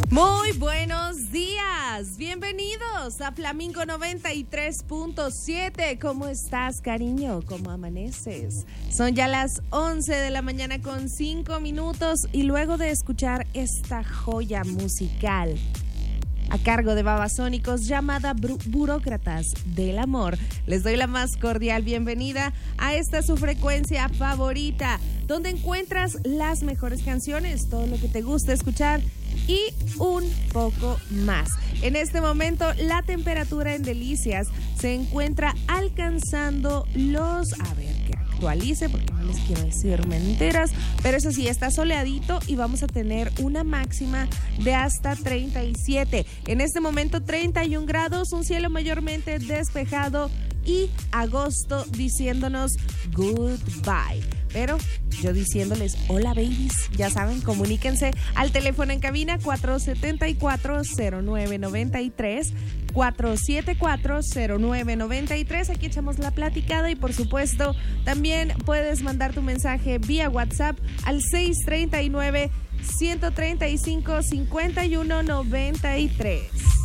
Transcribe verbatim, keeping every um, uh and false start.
Muy buenos días, bienvenidos a Flamingo noventa y tres punto siete. ¿Cómo estás, cariño? ¿Cómo amaneces? Son ya las once de la mañana con cinco minutos y luego de escuchar esta joya musical a cargo de Babasónicos llamada Bru- Burócratas del Amor, les doy la más cordial bienvenida a esta su frecuencia favorita, donde encuentras las mejores canciones, todo lo que te gusta escuchar y un poco más. En este momento la temperatura en Delicias se encuentra alcanzando los... A ver, que actualice porque no les quiero decir mentiras, pero eso sí, está soleadito y vamos a tener una máxima de hasta treinta y siete. En este momento treinta y un grados, un cielo mayormente despejado y agosto diciéndonos goodbye. Pero yo diciéndoles hola babies, ya saben, comuníquense al teléfono en cabina cuatro siete cuatro, cero nueve nueve tres, cuatro siete cuatro, cero nueve nueve tres. Aquí echamos la platicada y por supuesto también puedes mandar tu mensaje vía WhatsApp al seis tres nueve, uno tres cinco, cinco uno nueve tres.